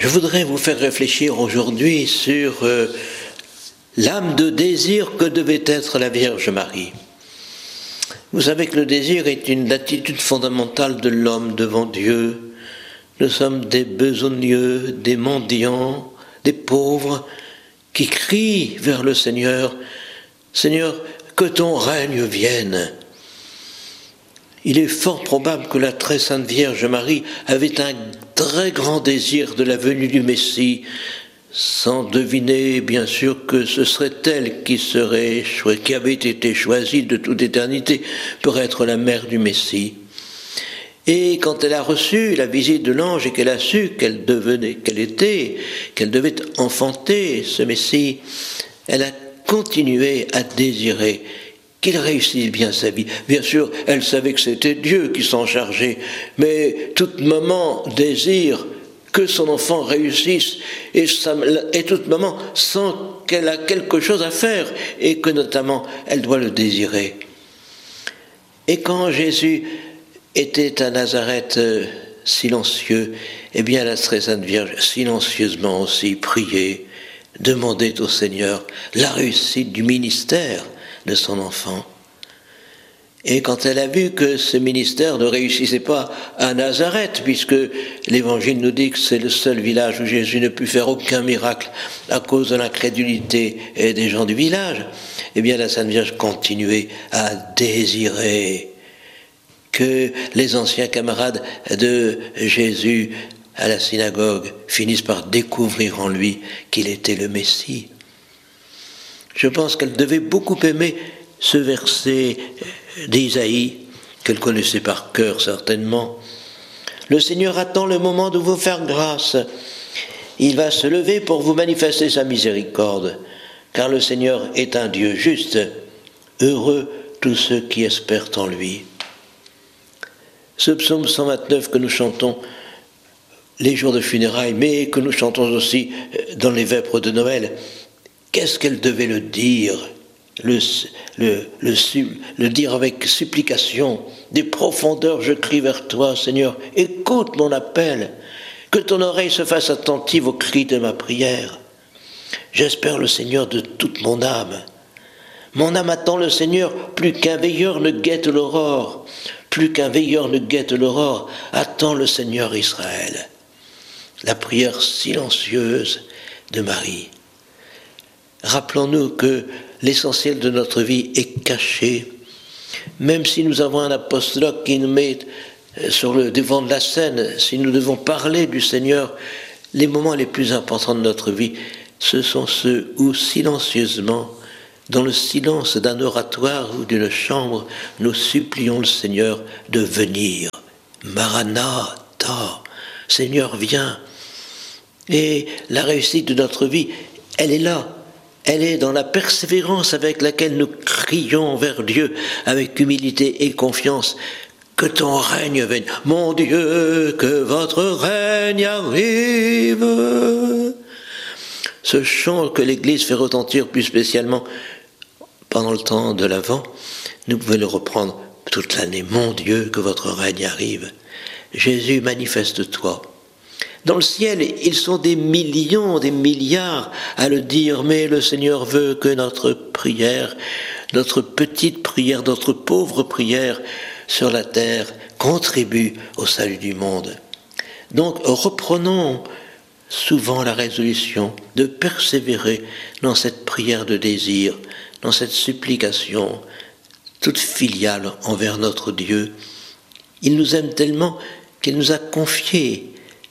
Je voudrais vous faire réfléchir aujourd'hui sur l'âme de désir que devait être la Vierge Marie. Vous savez que le désir est une attitude fondamentale de l'homme devant Dieu. Nous sommes des besogneux, des mendiants, des pauvres qui crient vers le Seigneur. Seigneur, que ton règne vienne. Il est fort probable que la très sainte Vierge Marie avait un très grand désir de la venue du Messie, sans deviner bien sûr que ce serait elle qui avait été choisie de toute éternité pour être la mère du Messie. Et quand elle a reçu la visite de l'ange et qu'elle a su qu'elle devait enfanter ce Messie, elle a continué à désirer qu'il réussisse bien sa vie. Bien sûr, elle savait que c'était Dieu qui s'en chargeait, mais toute maman désire que son enfant réussisse, et toute maman sent qu'elle a quelque chose à faire, et que notamment, elle doit le désirer. Et quand Jésus était à Nazareth silencieux, eh bien la très sainte Vierge silencieusement aussi priait, demandait au Seigneur la réussite du ministère de son enfant. Et quand elle a vu que ce ministère ne réussissait pas à Nazareth, puisque l'Évangile nous dit que c'est le seul village où Jésus ne put faire aucun miracle à cause de l'incrédulité des gens du village, eh bien la Sainte Vierge continuait à désirer que les anciens camarades de Jésus à la synagogue finissent par découvrir en lui qu'il était le Messie. Je pense qu'elle devait beaucoup aimer ce verset d'Isaïe, qu'elle connaissait par cœur certainement. Le Seigneur attend le moment de vous faire grâce. Il va se lever pour vous manifester sa miséricorde, car le Seigneur est un Dieu juste. Heureux tous ceux qui espèrent en lui. Ce psaume 129 que nous chantons les jours de funérailles, mais que nous chantons aussi dans les vêpres de Noël, qu'est-ce qu'elle devait le dire, le dire avec supplication, des profondeurs je crie vers toi, Seigneur, écoute mon appel, que ton oreille se fasse attentive aux cris de ma prière. J'espère le Seigneur de toute mon âme. Mon âme attend le Seigneur, plus qu'un veilleur ne guette l'aurore. Plus qu'un veilleur ne guette l'aurore, attend le Seigneur Israël. La prière silencieuse de Marie. Rappelons-nous que l'essentiel de notre vie est caché. Même si nous avons un apostologue qui nous met sur le devant de la scène, si nous devons parler du Seigneur, les moments les plus importants de notre vie, ce sont ceux où silencieusement, dans le silence d'un oratoire ou d'une chambre, nous supplions le Seigneur de venir. Maranatha, Seigneur, viens. Et la réussite de notre vie, elle est là. Elle est dans la persévérance avec laquelle nous crions vers Dieu, avec humilité et confiance. Que ton règne vienne. Mon Dieu, que votre règne arrive. Ce chant que l'Église fait retentir plus spécialement pendant le temps de l'Avent, nous pouvons le reprendre toute l'année. Mon Dieu, que votre règne arrive. Jésus, manifeste-toi. Dans le ciel, ils sont des millions, des milliards à le dire, mais le Seigneur veut que notre prière, notre petite prière, notre pauvre prière sur la terre contribue au salut du monde. Donc, reprenons souvent la résolution de persévérer dans cette prière de désir, dans cette supplication toute filiale envers notre Dieu. Il nous aime tellement qu'il nous a confié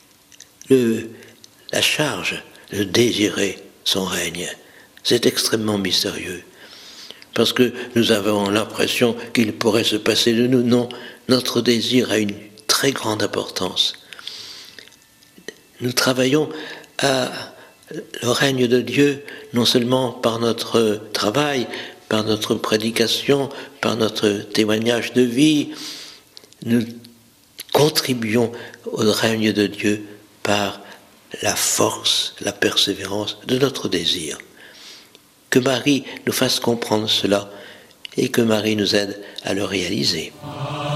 la charge de désirer son règne. C'est extrêmement mystérieux. Parce que nous avons l'impression qu'il pourrait se passer de nous. Non, notre désir a une très grande importance. Nous travaillons le règne de Dieu, non seulement par notre travail, par notre prédication, par notre témoignage de vie, nous contribuons au règne de Dieu par la force, la persévérance de notre désir. Que Marie nous fasse comprendre cela et que Marie nous aide à le réaliser.